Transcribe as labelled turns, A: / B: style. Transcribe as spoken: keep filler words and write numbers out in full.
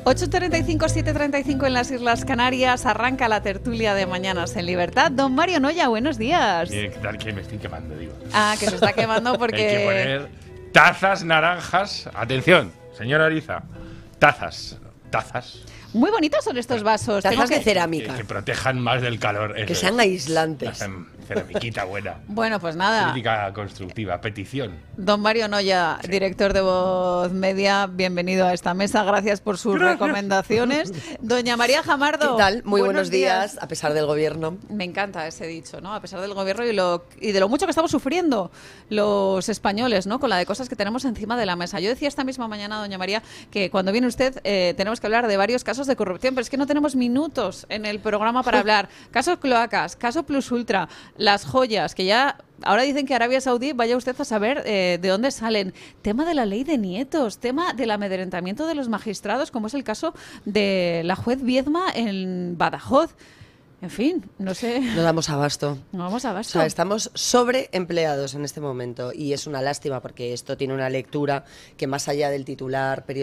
A: ocho treinta y cinco, siete treinta y cinco en las Islas Canarias. Arranca la tertulia de Mañanas en Libertad. Don Mario Noya, buenos días.
B: Bien, ¿qué tal? Que me estoy quemando, digo.
A: Ah, que se está quemando porque...
B: Hay que poner tazas naranjas. Atención, señora Ariza. Tazas, tazas.
A: Muy bonitos son estos vasos.
C: Tazas
A: Tengo
C: de
A: que...
C: cerámica.
B: Que, que protejan más del calor.
C: Que
B: eso
C: sean
B: es.
C: aislantes.
B: Hacen ceramiquita buena.
A: Bueno, pues nada.
B: Crítica constructiva, petición.
A: Don Mario Noya, sí. Director de Voz Media, bienvenido a esta mesa. Gracias por sus Gracias. recomendaciones. Doña María Jamardo.
C: ¿Qué tal? Muy buenos,
A: buenos
C: días,
A: días,
C: a pesar del gobierno.
A: Me encanta ese dicho, ¿no? A pesar del gobierno y, lo, y de lo mucho que estamos sufriendo los españoles, ¿no? Con la de cosas que tenemos encima de la mesa. Yo decía esta misma mañana, doña María, que cuando viene usted eh, tenemos que hablar de varios casos de corrupción, pero es que no tenemos minutos en el programa para hablar. Casos cloacas, caso Plus Ultra, las joyas, que ya... Ahora dicen que Arabia Saudí, vaya usted a saber eh, de dónde salen. Tema de la ley de nietos, tema del amedrentamiento de los magistrados, como es el caso de la juez Viedma en Badajoz. En fin, no sé.
C: No damos abasto.
A: No damos abasto.
C: O sea, estamos sobreempleados en este momento y es una lástima porque esto tiene una lectura que más allá del titular periodístico